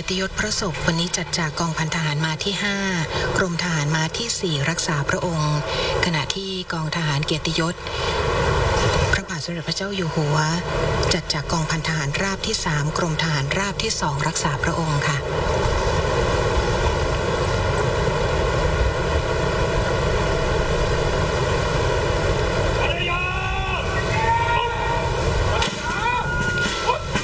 ติยศพระศพวันนี้จัดจากกองพันทหารม้าที่5กรมทหารม้าที่4รักษาพระองค์ขณะที่กองทหารเกียรติยศพระบาทสมเด็จพระเจ้าอยู่หัวจัดจากกองพันทหารราบที่3กรมทหารราบที่2รักษาพระองค์ค่ะ